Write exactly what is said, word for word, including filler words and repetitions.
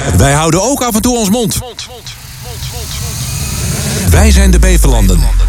Wij houden ook af en toe ons mond. Wij zijn de Beverlanden.